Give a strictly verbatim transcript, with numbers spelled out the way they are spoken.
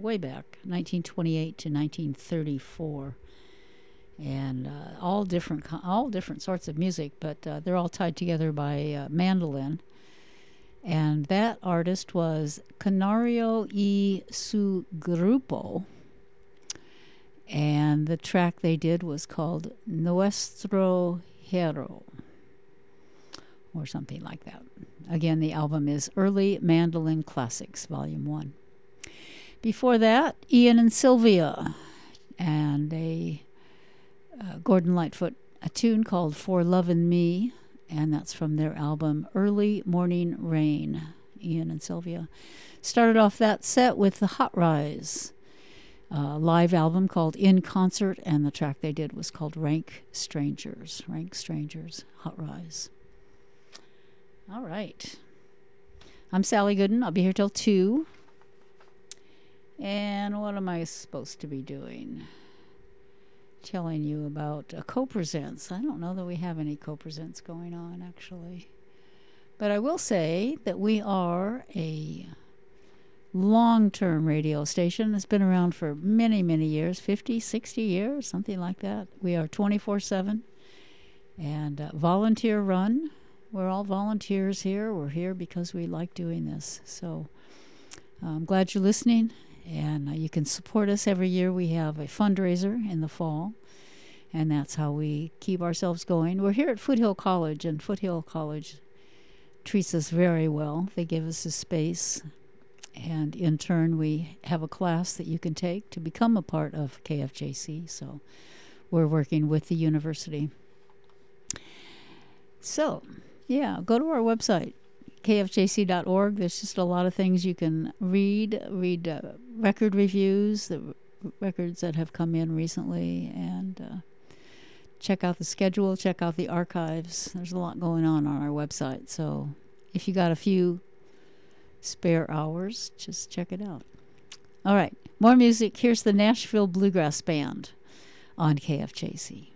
way back, nineteen twenty-eight to nineteen thirty-four. And uh, all different all different sorts of music, but uh, they're all tied together by uh, mandolin. And that artist was Canario y su Grupo. And the track they did was called Nuestro Hero, or something like that. Again, the album is Early Mandolin Classics, Volume one. Before that, Ian and Sylvia, and a uh, Gordon Lightfoot, a tune called For Lovin' Me, and that's from their album Early Morning Rain. Ian and Sylvia started off that set with the Hot Rise, a live album called In Concert, and the track they did was called Rank Strangers. Rank Strangers, Hot Rise. All right. I'm Sally Gooden. I'll be here till two. And what am I supposed to be doing? Telling you about uh, co-presents. I don't know that we have any co-presents going on, actually. But I will say that we are a long-term radio station that's been around for many, many years, fifty, sixty years, something like that. We are twenty-four seven and uh, volunteer run. We're all volunteers here. We're here because we like doing this. So uh, I'm glad you're listening. And uh, you can support us every year. We have a fundraiser in the fall, and that's how we keep ourselves going. We're here at Foothill College, and Foothill College treats us very well. They give us a space, and in turn, we have a class that you can take to become a part of K F J C. So we're working with the university. So, yeah, go to our website, K F J C dot org. There's just a lot of things you can read, read uh, record reviews, the r- records that have come in recently, and uh, check out the schedule, check out the archives. There's a lot going on on our website. So if you got a few spare hours, just check it out. All right, more music. Here's the Nashville Bluegrass Band on K F J C.